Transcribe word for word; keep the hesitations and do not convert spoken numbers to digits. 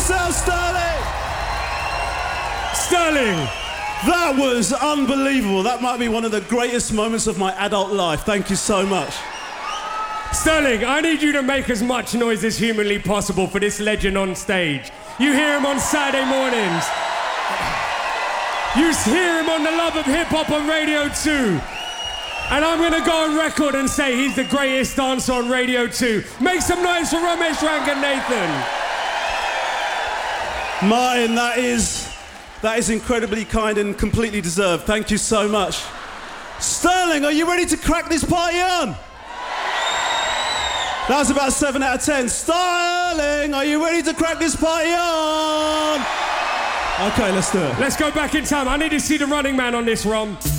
yourself, Sterling! Sterling! That was unbelievable. That might be one of the greatest moments of my adult life. Thank you so much. Sterling, I need you to make as much noise as humanly possible for this legend on stage. You hear him on Saturday mornings. You hear him on the Love of Hip Hop on Radio two. And I'm going to go on record and say he's the greatest dancer on Radio two. Make some noise for Ramesh Ranganathan. Martin, that is... That is incredibly kind and completely deserved. Thank you so much. Sterling, are you ready to crack this party on? That was about seven out of ten. Sterling, are you ready to crack this party on? Okay, let's do it. Let's go back in time. I need to see the Running Man on this, Rom.